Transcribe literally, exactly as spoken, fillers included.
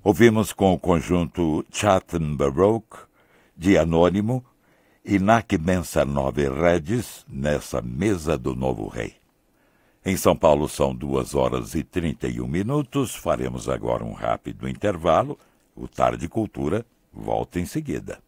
Ouvimos com o conjunto Chatham Baroque, de Anônimo, e Nac Mensa Nove Regis, nessa Mesa do Novo Rei. Em São Paulo são duas horas e trinta e um minutos. Faremos agora um rápido intervalo. O Tarde Cultura volta em seguida.